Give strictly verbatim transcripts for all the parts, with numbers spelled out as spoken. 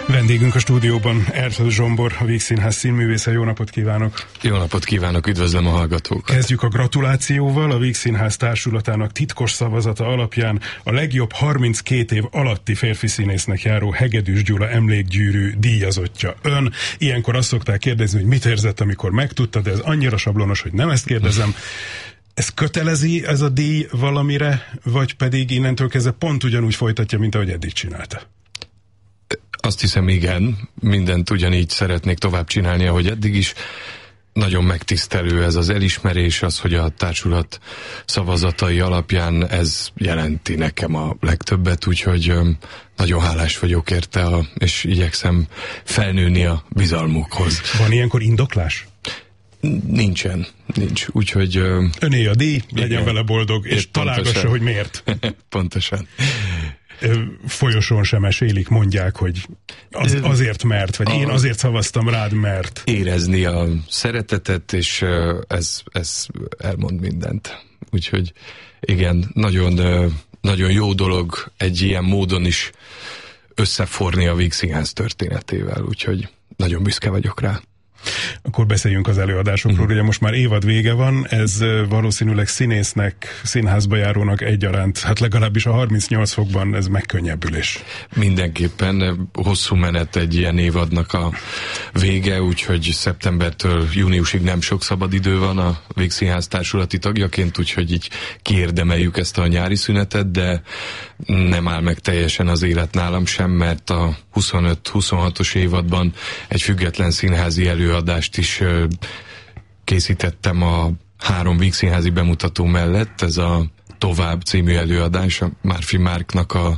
Vendégünk a stúdióban Ertl Zsombor, a Vígszínház színművésze. Jó napot kívánok! Jó napot kívánok, üdvözlöm a hallgatókat! Kezdjük a gratulációval. A Vígszínház társulatának titkos szavazata alapján a legjobb harminckét év alatti férfi színésznek járó Hegedűs Gyula emlékgyűrű díjazottja ön. Ilyenkor azt szokták kérdezni, hogy mit érzett, amikor megtudta, de ez annyira sablonos, hogy nem ezt kérdezem. Ez kötelezi ez a díj valamire, vagy pedig innentől kezdve pont ugyanúgy folytatja, mint ahogy eddig csinálta? Azt hiszem, igen, mindent ugyanígy szeretnék tovább csinálni, ahogy eddig is. Nagyon megtisztelő ez az elismerés, az, hogy a társulat szavazatai alapján ez jelenti nekem a legtöbbet, úgyhogy nagyon hálás vagyok érte, a, és igyekszem felnőni a bizalmukhoz. Van ilyenkor indoklás? Nincsen, nincs, úgyhogy... Öné a díj, legyen igen, vele boldog, és, és találgassa, hogy miért. Pontosan. Folyosón sem mesélik, mondják, hogy az, azért mert, vagy a, én azért szavaztam rád, mert... Érezni a szeretetet, és ez, ez elmond mindent. Úgyhogy igen, nagyon, nagyon jó dolog egy ilyen módon is összeforni a Vígszínház történetével, úgyhogy nagyon büszke vagyok rá. Akkor beszéljünk az előadásokról. Mm. Ugye most már évad vége van, ez valószínűleg színésznek, színházba járónak egyaránt, hát legalábbis a harmincnyolc fokban ez megkönnyebbülés. Mindenképpen hosszú menet egy ilyen évadnak a vége, úgyhogy szeptembertől júniusig nem sok szabad idő van a Vígszínház társulati tagjaként, úgyhogy így kiérdemeljük ezt a nyári szünetet, de nem áll meg teljesen az élet nálam sem, mert a huszonöt-huszonhatos évadban egy független színházi előadást is készítettem a három vígszínházi bemutató mellett. Ez a Tovább című előadás, a Márfi Márknak a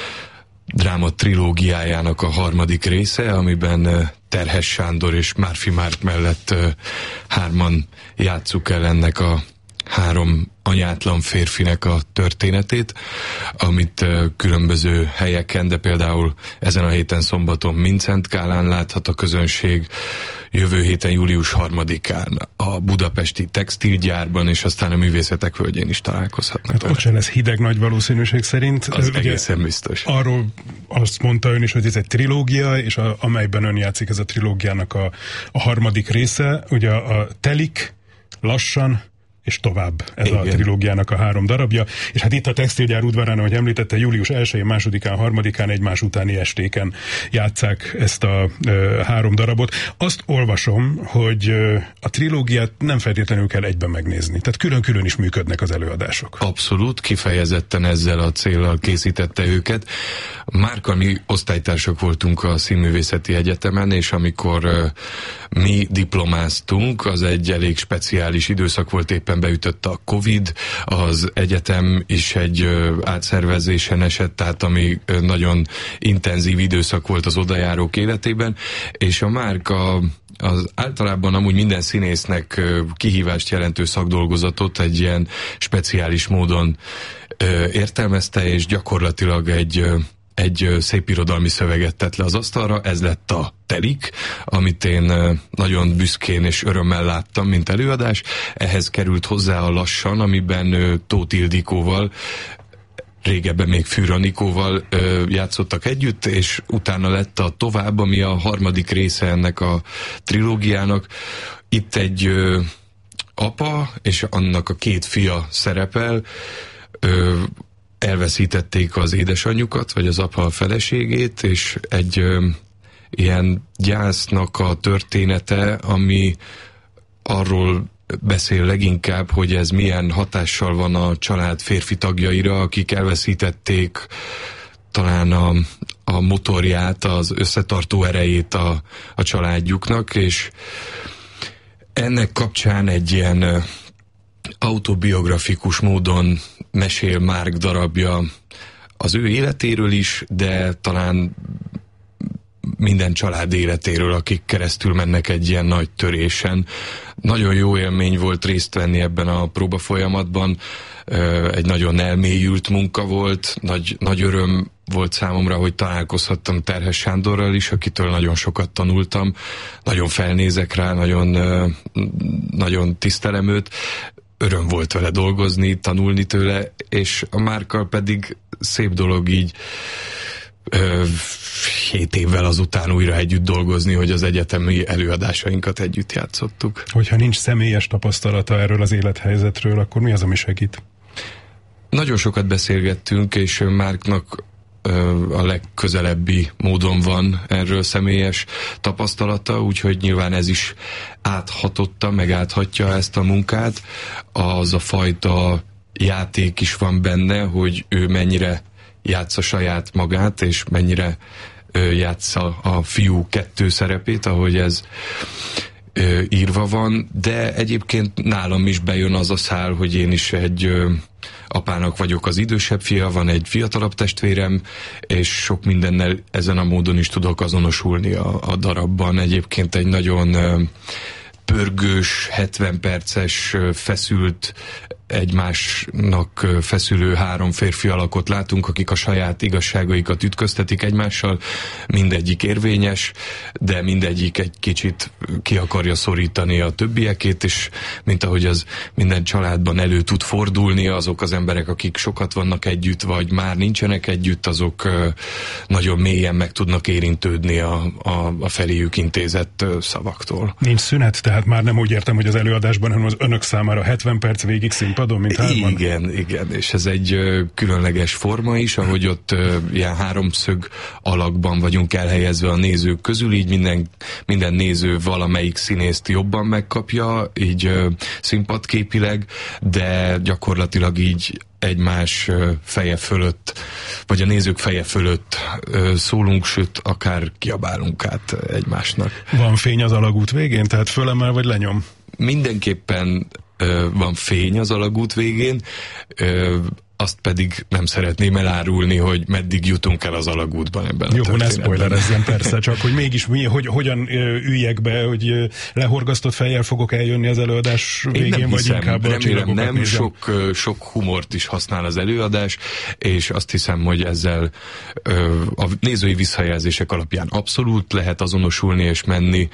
dráma trilógiájának a harmadik része, amiben Terhes Sándor és Márfi Márk mellett hárman játsszuk el ennek a három anyátlan férfinek a történetét, amit uh, különböző helyeken, de például ezen a héten szombaton Mindszenty Kálán láthat a közönség, jövő héten július harmadikán a budapesti textilgyárban, és aztán a Művészetek Völgyén is találkozhatnak. Hát ott sem lesz hideg nagy valószínűség szerint. Az ugye egészen biztos. Arról azt mondta ön is, hogy ez egy trilógia, és a, amelyben ön játszik, ez a trilógiának a, a harmadik része, ugye a Telik, Lassan, és tovább. Ez igen. A trilógiának a három darabja. És hát itt a textilgyár udvarán, ahogy említette, július elsején, másodikán, harmadikán, egymás utáni estéken játsszák ezt a ö, három darabot. Azt olvasom, hogy ö, a trilógiát nem feltétlenül kell egyben megnézni. Tehát külön-külön is működnek az előadások. Abszolút, kifejezetten ezzel a céllal készítette őket. Márkkal mi osztálytársak voltunk a Színművészeti Egyetemen, és amikor ö, mi diplomáztunk, az egy elég speciális időszak volt, éppen beütött a Covid, az egyetem is egy ö, átszervezésen esett, tehát ami ö, nagyon intenzív időszak volt az odajárók életében, és a Márka az általában amúgy minden színésznek ö, kihívást jelentő szakdolgozatot egy ilyen speciális módon ö, értelmezte, és gyakorlatilag egy ö, egy szépirodalmi szöveget tett le az asztalra, ez lett a Telik, amit én nagyon büszkén és örömmel láttam, mint előadás. Ehhez került hozzá a Lassan, amiben Tóth Ildikóval, régebben még Fűr Anikóval játszottak együtt, és utána lett a Tovább, ami a harmadik része ennek a trilógiának. Itt egy ö, apa és annak a két fia szerepel, ö, elveszítették az édesanyjukat, vagy az apa a feleségét, és egy ö, ilyen gyásznak a története, ami arról beszél leginkább, hogy ez milyen hatással van a család férfi tagjaira, akik elveszítették talán a, a motorját, az összetartó erejét a, a családjuknak, és ennek kapcsán egy ilyen autobiografikus módon mesél Márk darabja az ő életéről is, de talán minden család életéről, akik keresztül mennek egy ilyen nagy törésen. Nagyon jó élmény volt részt venni ebben a próba folyamatban, egy nagyon elmélyült munka volt, nagy, nagy öröm volt számomra, hogy találkozhattam Terhes Sándorral is, akitől nagyon sokat tanultam, nagyon felnézek rá, nagyon, nagyon tisztelem őt, öröm volt vele dolgozni, tanulni tőle, és a Márkkal pedig szép dolog így ö, hét évvel azután újra együtt dolgozni, hogy az egyetemi előadásainkat együtt játszottuk. Hogyha nincs személyes tapasztalata erről az élethelyzetről, akkor mi az, ami segít? Nagyon sokat beszélgettünk, és Márknak a legközelebbi módon van erről személyes tapasztalata, úgyhogy nyilván ez is áthatotta, meg áthatja ezt a munkát. Az a fajta játék is van benne, hogy ő mennyire játsza saját magát, és mennyire játsza a fiú kettő szerepét, ahogy ez írva van, de egyébként nálam is bejön az a szál, hogy én is egy apának vagyok az idősebb fia, van egy fiatalabb testvérem, és sok mindennel ezen a módon is tudok azonosulni a, a darabban. Egyébként egy nagyon pörgős, hetven perces, feszült, egymásnak feszülő három férfi alakot látunk, akik a saját igazságaikat ütköztetik egymással, mindegyik érvényes, de mindegyik egy kicsit ki akarja szorítani a többiekét, és mint ahogy az minden családban elő tud fordulni, azok az emberek, akik sokat vannak együtt, vagy már nincsenek együtt, azok nagyon mélyen meg tudnak érintődni a, a, a feléjük intézett szavaktól. Nincs szünet, tehát már nem úgy értem, hogy az előadásban, hanem az önök számára hetven perc végig színpadon, mint hárman? Igen, igen, és ez egy ö, különleges forma is, ahogy ott ö, ilyen háromszög alakban vagyunk elhelyezve a nézők közül, így minden, minden néző valamelyik színészt jobban megkapja, így ö, színpadképileg, de gyakorlatilag így egymás feje fölött, vagy a nézők feje fölött szólunk, sőt, akár kiabálunk át egymásnak. Van fény az alagút végén, tehát fölemel vagy lenyom? Mindenképpen ö, van fény az alagút végén, ö, azt pedig nem szeretném elárulni, hogy meddig jutunk el az alagútban ebben Jó, a történetben. ne spoilerezzen persze, csak hogy mégis mi, hogy, hogyan üljek be, hogy lehorgasztott fejjel fogok eljönni az előadás végén, nem vagy hiszem, inkább a csillagokat nem, nézem. sok, sok humort is használ az előadás, és azt hiszem, hogy ezzel a nézői visszajelzések alapján abszolút lehet azonosulni és menni.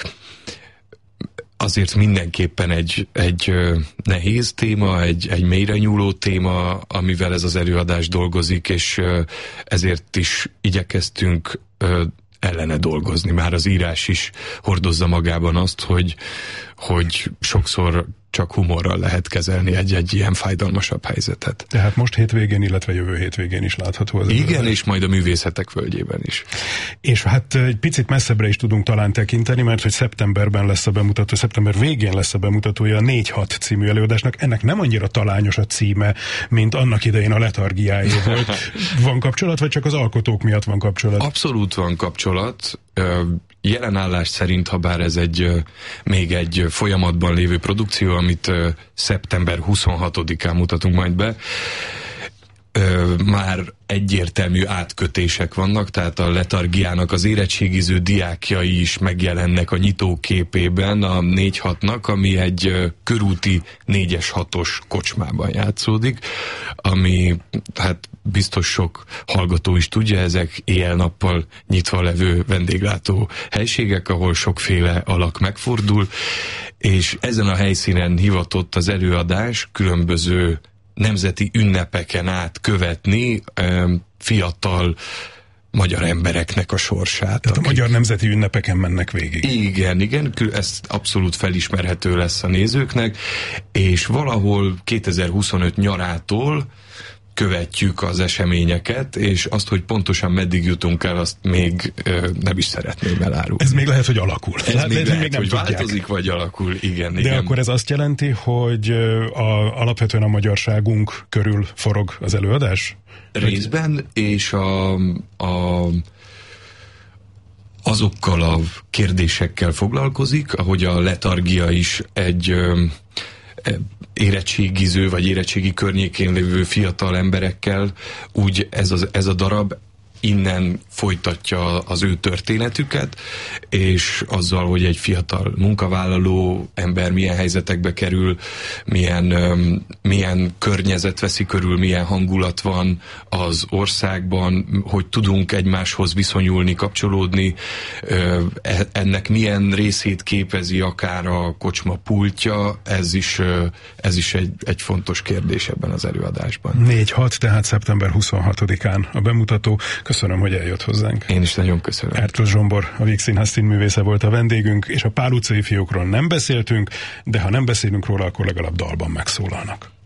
Azért mindenképpen egy, egy nehéz téma, egy, egy mélyre nyúló téma, amivel ez az előadás dolgozik, és ezért is igyekeztünk ellene dolgozni. Már az írás is hordozza magában azt, hogy, hogy sokszor csak humorral lehet kezelni egy-egy ilyen fájdalmasabb helyzetet. Tehát most hétvégén, illetve jövő hétvégén is látható az Igen, előadás. és majd a Művészetek Völgyében is. És hát egy picit messzebbre is tudunk talán tekinteni, mert hogy szeptemberben lesz a bemutató, szeptember végén lesz a bemutatója a négy hat című előadásnak. Ennek nem annyira talányos a címe, mint annak idején a Letargiáé volt. Van kapcsolat, vagy csak az alkotók miatt van kapcsolat? Abszolút van kapcsolat. Jelen állás szerint, ha bár ez egy még egy folyamatban lévő produkció, amit szeptember huszonhatodikán mutatunk majd be, már egyértelmű átkötések vannak, tehát a Letargiának az érettségiző diákjai is megjelennek a nyitóképében a négy hatnak, ami egy körúti négyes hatos kocsmában játszódik, ami hát biztos sok hallgató is tudja, ezek éjjel-nappal nyitva levő vendéglátó helységek, ahol sokféle alak megfordul, és ezen a helyszínen hivatott az előadás különböző nemzeti ünnepeken át követni um, fiatal magyar embereknek a sorsát. Tehát a magyar nemzeti ünnepeken mennek végig. Igen, igen, ez abszolút felismerhető lesz a nézőknek, és valahol kétezer-huszonöt nyarától követjük az eseményeket, és azt, hogy pontosan meddig jutunk el, azt még ö, nem is szeretném elárulni. Ez még lehet, hogy alakul. Ez lehet, még lehet, még nem hogy tudják. Változik, vagy alakul, igen. De igen. akkor ez azt jelenti, hogy a, alapvetően a magyarságunk körül forog az előadás? Részben, és a, a azokkal a kérdésekkel foglalkozik, ahogy a Letargia is egy ö, érettségiző, vagy érettségi környékén lévő fiatal emberekkel, úgy ez, az, ez a darab innen folytatja az ő történetüket, és azzal, hogy egy fiatal munkavállaló ember milyen helyzetekbe kerül, milyen, um, milyen környezet veszi körül, milyen hangulat van az országban, hogy tudunk egymáshoz viszonyulni, kapcsolódni, uh, ennek milyen részét képezi akár a kocsma pultja, ez is, uh, ez is egy, egy fontos kérdés ebben az előadásban. négy hat, tehát szeptember huszonhatodikán a bemutató. Köszönöm, hogy eljött hozzánk. Én is nagyon köszönöm. Ertl Zsombor, a Víg Színház színművésze volt a vendégünk, és a Pál utcai fiúkról nem beszéltünk, de ha nem beszélünk róla, akkor legalább dalban megszólalnak.